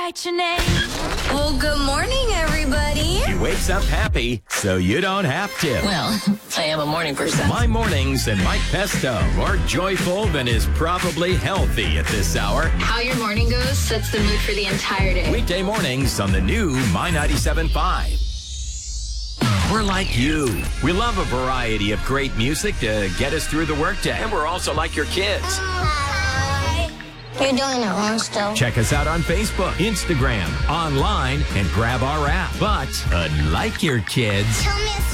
write your name. Well, good morning, everybody. He wakes up happy, so you don't have to. Well, I am a morning person. My Mornings and Mike Pesto, more joyful than is probably healthy at this hour. How your morning goes sets the mood for the entire day. Weekday mornings on the new My 97.5. We're like you. We love a variety of great music to get us through the workday. And we're also like your kids. You're doing it wrong still. Check us out on Facebook, Instagram, online, and grab our app. But unlike your kids... Tell me